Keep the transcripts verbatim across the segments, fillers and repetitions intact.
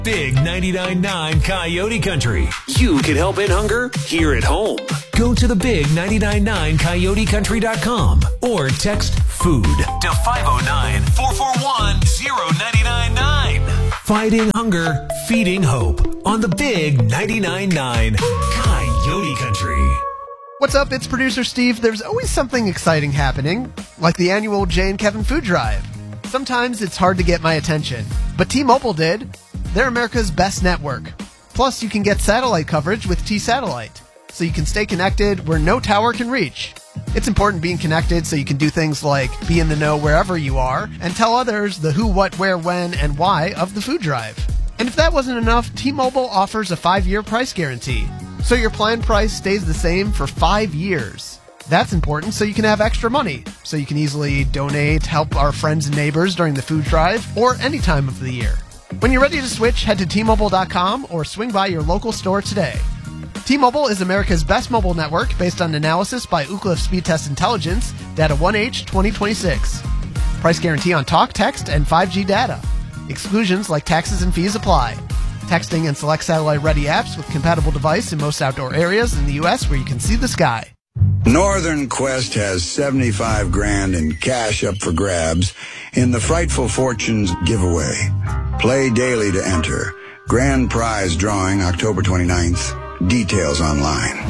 Big ninety-nine point nine Coyote Country. You can help end hunger here at home. Go to the big nine nine nine coyote country dot com or text FOOD to five oh nine, four four one, oh nine nine nine. Fighting hunger, feeding hope on the Big ninety-nine point nine Coyote Country. What's up? It's producer Steve. There's always something exciting happening, like the annual Jay and Kevin Food Drive. Sometimes it's hard to get my attention, but T-Mobile did. They're America's best network. Plus, you can get satellite coverage with T-Satellite, so you can stay connected where no tower can reach. It's important being connected so you can do things like be in the know wherever you are and tell others the who, what, where, when, and why of the food drive. And if that wasn't enough, T-Mobile offers a five-year price guarantee, so your plan price stays the same for five years. That's important so you can have extra money, so you can easily donate, help our friends and neighbors during the food drive, or any time of the year. When you're ready to switch, head to T Mobile dot com or swing by your local store today. T-Mobile is America's best mobile network based on analysis by Ookla Speed Test Intelligence, data one H twenty twenty-six. Price guarantee on talk, text, and five G data. Exclusions like taxes and fees apply. Texting and select satellite-ready apps with compatible device in most outdoor areas in the U S where you can see the sky. Northern Quest has seventy-five grand in cash up for grabs in the Frightful Fortunes giveaway. Play daily to enter. Grand prize drawing October twenty-ninth. Details online.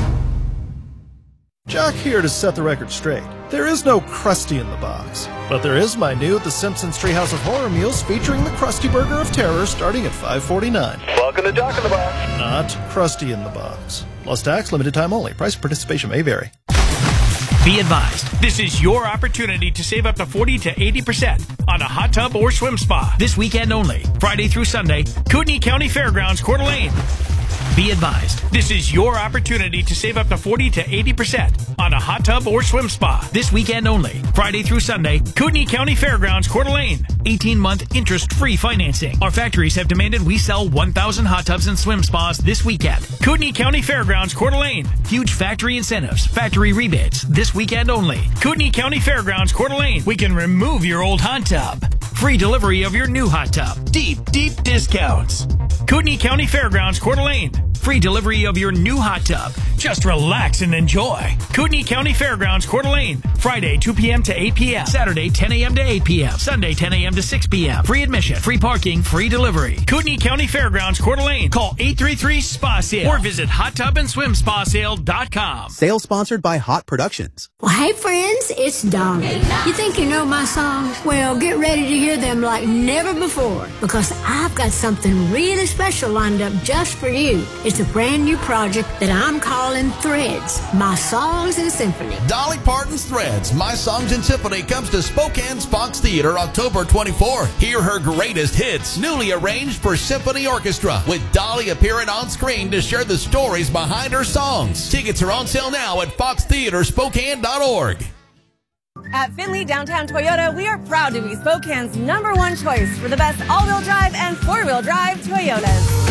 Jock here to set the record straight. There is no Krusty in the box, but there is my new The Simpsons Treehouse of Horror meals featuring the Krusty Burger of Terror starting at five forty-nine. Welcome to Jock in the Box. Not Krusty in the box. Plus tax, limited time only. Price of participation may vary. Be advised, this is your opportunity to save up to forty to eighty percent on a hot tub or swim spa. This weekend only, Friday through Sunday, Kootenai County Fairgrounds, Coeur d'Alene. Be advised, this is your opportunity to save up to forty to eighty percent on a hot tub or swim spa. This weekend only, Friday through Sunday, Kootenai County Fairgrounds, Coeur d'Alene. eighteen-month interest-free financing. Our factories have demanded we sell one thousand hot tubs and swim spas this weekend. Kootenai County Fairgrounds, Coeur d'Alene. Huge factory incentives, factory rebates, this weekend only. Kootenai County Fairgrounds, Coeur d'Alene. We can remove your old hot tub. Free delivery of your new hot tub. Deep, deep discounts. Kootenai County Fairgrounds, Coeur d'Alene. Free delivery of your new hot tub. Just relax and enjoy. Kootenai County Fairgrounds, Coeur d'Alene. Friday, two p.m. to eight p.m. Saturday, ten a.m. to eight p.m. Sunday, ten a.m. to six p.m. Free admission, free parking, free delivery. Kootenai County Fairgrounds, Coeur d'Alene. Call eight three three, S P A sale or visit hot tub and swim spa sale dot com. Sale sponsored by Hot Productions. Well, hey, friends, it's Dolly. You think you know my songs? Well, get ready to hear them like never before, because I've got something really special lined up just for you. It's a brand new project that I'm calling Threads, My Songs in Symphony. Dolly Parton's Threads, My Songs in Symphony comes to Spokane's Fox Theater October twenty-fourth. Hear her greatest hits, newly arranged for symphony orchestra, with Dolly appearing on screen to share the stories behind her songs. Tickets are on sale now at fox theater spokane dot org. At Finley Downtown Toyota, we are proud to be Spokane's number one choice for the best all-wheel drive and four-wheel drive Toyotas.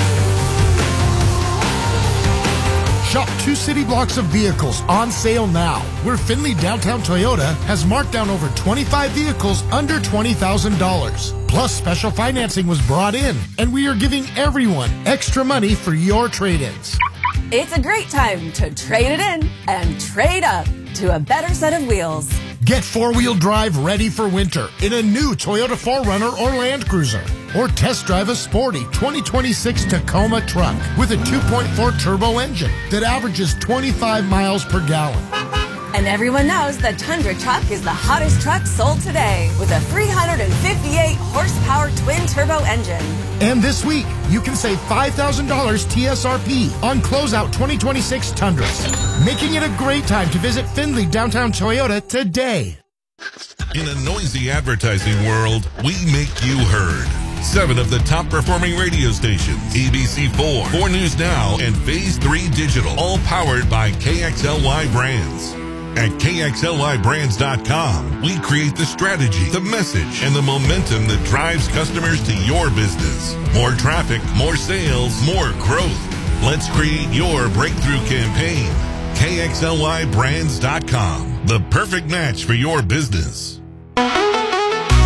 Shop two city blocks of vehicles on sale now, where Finley Downtown Toyota has marked down over twenty-five vehicles under twenty thousand dollars. Plus, special financing was brought in, and we are giving everyone extra money for your trade-ins. It's a great time to trade it in and trade up to a better set of wheels. Get four-wheel drive ready for winter in a new Toyota four runner or Land Cruiser. Or test drive a sporty twenty twenty-six Tacoma truck with a two point four turbo engine that averages twenty-five miles per gallon. And everyone knows the Tundra truck is the hottest truck sold today with a three hundred fifty-eight horsepower twin-turbo engine. And this week, you can save five thousand dollars T S R P on closeout twenty twenty-six Tundras, making it a great time to visit Finley Downtown Toyota today. In a noisy advertising world, we make you heard. Seven of the top performing radio stations, A B C four, four News Now, and Phase three Digital, all powered by K X L Y Brands. At K X L Y brands dot com, we create the strategy, the message, and the momentum that drives customers to your business. More traffic, more sales, more growth. Let's create your breakthrough campaign. K X L Y brands dot com, the perfect match for your business. The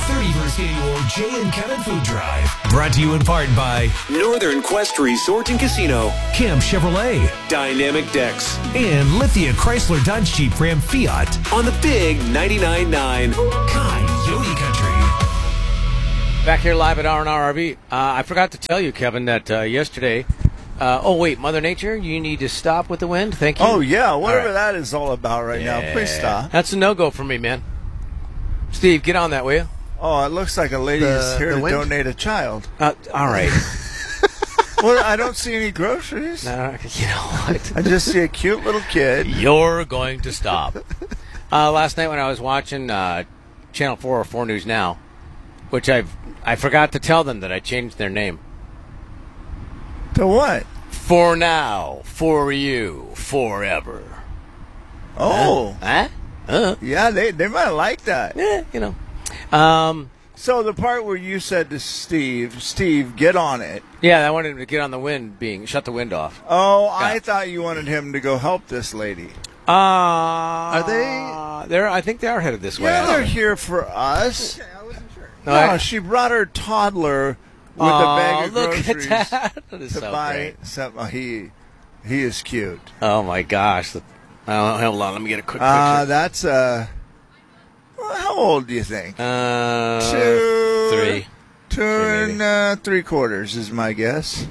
thirty-first Annual Jay and Kevin Food Drive. Brought to you in part by Northern Quest Resort and Casino, Camp Chevrolet, Dynamic Decks, and Lithia Chrysler Dodge Jeep Ram Fiat on the Big ninety-nine point nine Coyote Country. Back here live at R and R R V. Uh, I forgot to tell you, Kevin, that uh, yesterday... Uh, oh, wait, Mother Nature, you need to stop with the wind? Thank you. Oh, yeah, whatever right. that is all about right yeah. now. Please stop. That's a no-go for me, man. Steve, get on that, will you? Oh, it looks like a lady The- is here the to wind? donate a child. Uh, all right. Well, I don't see any groceries. No, you know what? I just see a cute little kid. You're going to stop. uh, last night when I was watching uh, Channel four or four News Now, which I've I forgot to tell them that I changed their name. To what? For now, for you, forever. Oh. Huh? Uh, Yeah, they, they might like that. yeah, you know. Um, So the part where you said to Steve, Steve, get on it. yeah, I wanted him to get on the wind, being shut the wind off. Oh, I thought you wanted him to go help this lady. Uh, Are they? They're. I think they are headed this way. Yeah, they're here for us. No, No, I- she brought her toddler with Oh, a bag of look groceries at that. That is to so buy great. some. Oh, he, he is cute. Oh my gosh! The, oh, hold on, let me get a quick Uh, picture. that's uh. Well, how old do you think? Uh, two, three. two and uh, three quarters is my guess.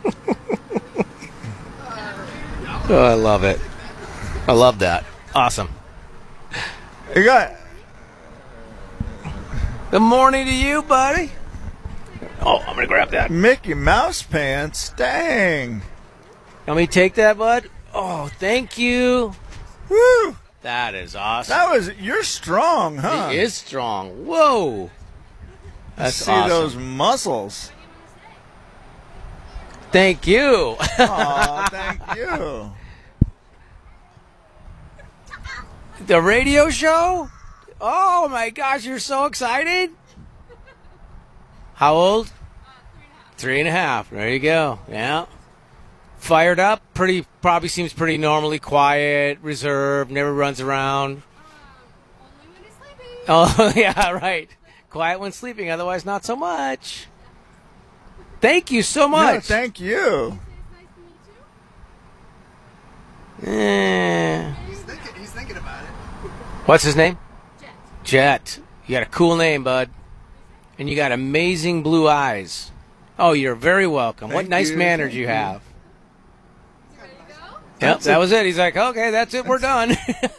Oh, I love it. I love that. Awesome. You got. Good morning to you, buddy. Oh, I'm gonna grab that. Mickey Mouse pants. Dang. Let me take that, bud. Oh, thank you. Woo. That is awesome. That was. You're strong, huh? He is strong. Whoa. That's See awesome. those muscles. Thank you. Aw, thank you. The radio show? Oh my gosh, you're so excited. How old? Three and a half. There you go. Yeah. Fired up. Pretty. Probably seems pretty normally quiet, reserved, never runs around. Oh, yeah, right. Quiet when sleeping, otherwise not so much. Thank you so much. No, thank you. Eh. He's thinking, he's thinking about it. What's his name? Jet. Jet. You got a cool name, bud. And you got amazing blue eyes. Oh, you're very welcome. Thank what nice you, manners thank you you. have. Yep, That's that it. was it. He's like, okay, that's it. We're done.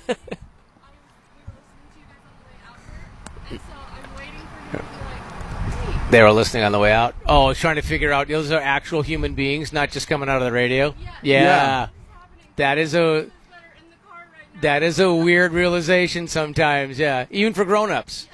They were listening on the way out. Oh, trying to figure out those are actual human beings, not just coming out of the radio. Yeah, Yeah. that is a that is a weird realization sometimes. Yeah, even for grown-ups.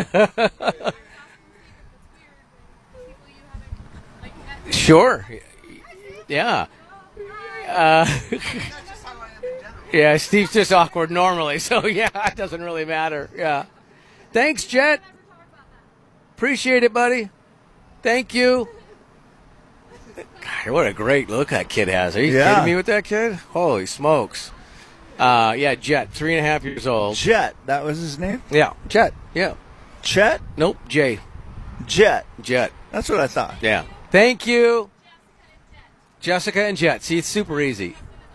Sure. Yeah. Uh, yeah, Steve's just awkward normally, so yeah, it doesn't really matter. Yeah. Thanks, Jet. Appreciate it, buddy. Thank you. God, what a great look that kid has. Are you Yeah. kidding me with that kid? Holy smokes. Uh, yeah, Jet, three and a half years old. Jet. That was his name? Yeah, Jet. Yeah. Chet? Nope, Jay. Jet. Jet. That's what I thought. Yeah. Thank you. Jessica and Jet. See, it's super easy.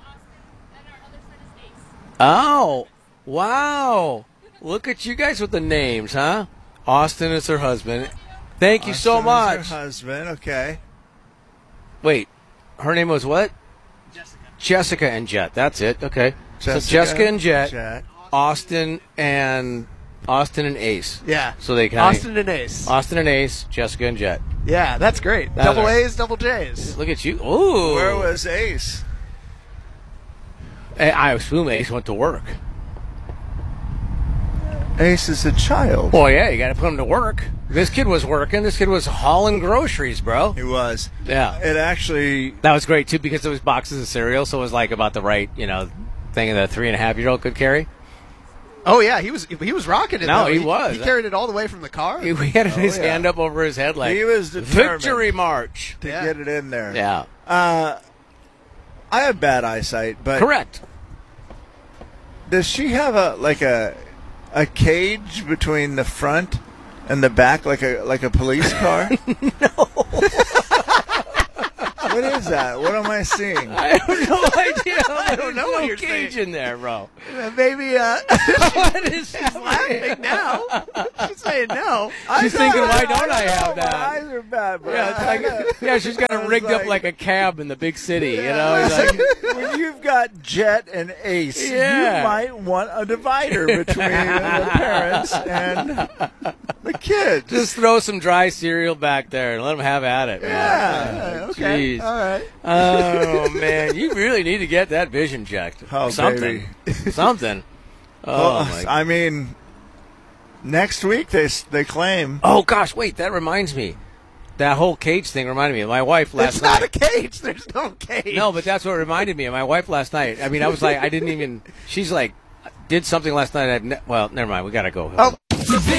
Oh, wow. Look at you guys with the names, huh? Austin is her husband. Thank you so Austin is much. her husband. Okay. Wait, her name was what? Jessica. Jessica and Jet. That's it. Okay. so Jessica Jessica and Jet, Jet. Austin and Austin and Ace. Yeah. So they can Austin and Ace. Austin and Ace, Jessica and Jet. Yeah, that's great. That's double our- A's, double J's. Look at you. Ooh. Where was Ace? I I assume Ace went to work. Ace is a child. Well, yeah, you got to put him to work. This kid was working. This kid was hauling groceries, bro. He was. Yeah. It actually. That was great, too, because it was boxes of cereal, so it was like about the right, you know, thing that a three and a half year old could carry. Oh yeah, he was he was rocking it. No, though. he was. He carried it all the way from the car. He, he had Oh, his yeah. hand up over his head like, He was determined victory march. to Yeah. get it in there. Yeah. Uh, I have bad eyesight, but Correct. does she have a like a a cage between the front And the back like a like a police car? No. What is that? What am I seeing? I have no idea. I don't know There's what no you're cage saying. in there, bro. Uh, Maybe uh, What is she's laughing now. She's saying no. She's I thinking, know, why I don't I know, have My that? eyes are bad, but Yeah, it's like, yeah, she's got I it was rigged up like- like a cab in the big city, you know? It's like, when you've got Jet and Ace, Yeah. you might want a divider between the parents and the kids. just throw some dry cereal back there and let them have at it, man. yeah, okay, Jeez. all right. Oh, man, you really need to get that vision checked. Oh, Something. baby. Something. Oh, Well, my I mean, next week they s- they claim. Oh, gosh, wait, that reminds me. That whole cage thing reminded me of my wife last It's night. not a cage. There's no cage. No, but that's what reminded me of my wife last night. I mean, I was like, I didn't even, she's like, did something last night. I'd ne- well, never mind. We got to go. Oh.